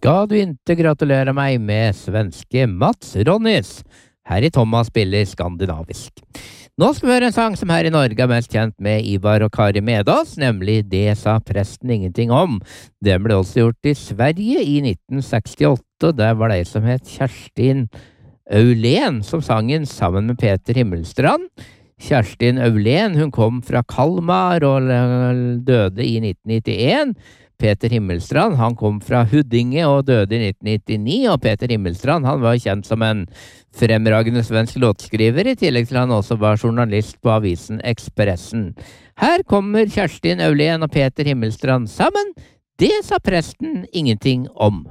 Skal du inte gratulere meg med svenske Mats Ronnys? Her i Thomas spiller skandinavisk. Nå skal vi høre en sang som her i Norge er mest kjent med Ivar og Kari Medås, nemlig Det sa presten ingenting om. Den ble også gjort i Sverige i 1968, og der var det som het Kjerstin Aulén som sang den sammen med Peter Himmelstrand. Kjerstin Aulén, hun kom fra Kalmar og døde i 1991. Peter Himmelstrand, han kom fra Huddinge og døde i 1999, og Peter Himmelstrand, han var kjent som en fremragende svensk låtskriver, i tillegg til han også var journalist på avisen Expressen. Her kommer Kjerstin Aulén og Peter Himmelstrand sammen. Det sa presten ingenting om.